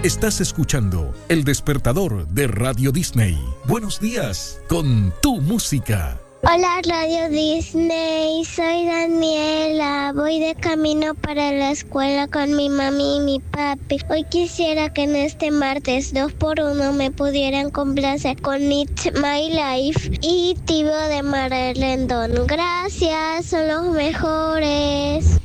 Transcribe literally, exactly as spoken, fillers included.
Estás escuchando El Despertador de Radio Disney. Buenos días con tu música. Hola Radio Disney, soy Daniela, voy de camino para la escuela con mi mami y mi papi. Hoy quisiera que en este martes dos por uno me pudieran complacer con It's My Life y Tibio de Mar Rendón. Gracias, son los mejores.